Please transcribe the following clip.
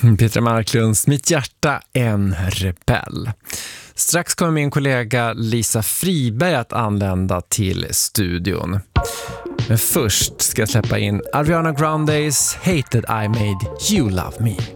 Petra Marklunds Mitt hjärta en rebell. Strax kommer min kollega Lisa Friberg att anlända till studion. Men först ska jag släppa in Ariana Grandes Hated I Made You Love Me.